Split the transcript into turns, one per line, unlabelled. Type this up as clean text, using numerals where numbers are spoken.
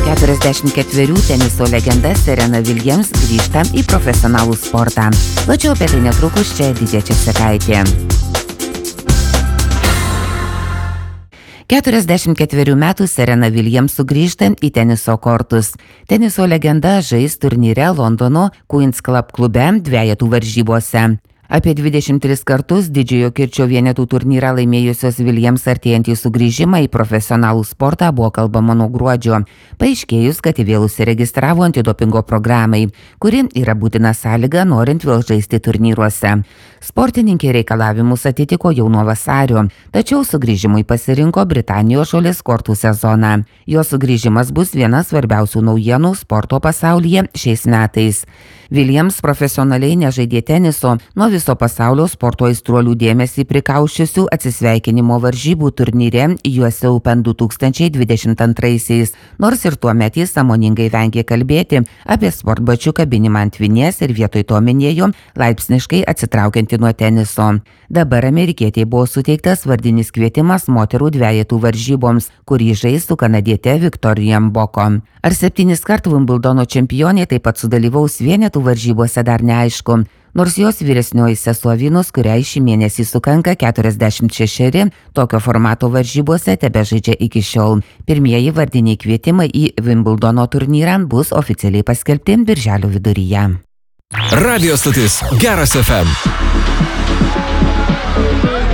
44 teniso legenda Serena Williams grįžta į profesionalų sportą. Plačiau apie tai netrukus, čia Edita Česakaitė. 44 metų Serena Williams sugrįžta į teniso kortus. Teniso legenda žais turnyre Londono Queen's Club klube dvejetų varžybose. Apie 23 kartus didžiojo kirčio vienetų turnyrą laimėjusios Williams artėjantį sugrįžimą į profesionalų sportą buvo kalbama nuo gruodžio, paaiškėjus, kad vėl užsiregistravo antidopingo programai, kuri yra būtina sąlyga norint vėl žaisti turnyruose. Sportininkė reikalavimus atitiko jau nuo vasario, tačiau sugrįžimui pasirinko Britanijos žolės kortų sezoną. Jo sugrįžimas bus viena svarbiausių naujienų sporto pasaulyje šiais metais. Williams profesionaliai nežaidė teniso nuo viso pasaulio sporto aistruolių dėmesį prikaušiusių atsisveikinimo varžybų turnyre US Open 2022, nors ir tuomet jis sąmoningai vengė kalbėti apie sportbačių kabinimą ant vinies ir vietoj to minėjo laipsniškai atsitraukianti nuo teniso. Dabar amerikietei buvo suteiktas vardinis kvietimas moterų dvejetų varžyboms, kurį žais su kanadiete Victoria Mboko. Ar 7 kartų Wimbledono čempionė taip pat sudalyvaus vienetų varžybose dar neaišku. Nors jos vyresnioji sesuo Venus, kuriai šį mėnesį sukanka 46, tokio formato varžybose tebežaidžia iki šiol. Pirmieji vardiniai kvietimai į Wimbledono turnyrą bus oficialiai paskelbti birželio viduryje.
Radio stotis Geras FM.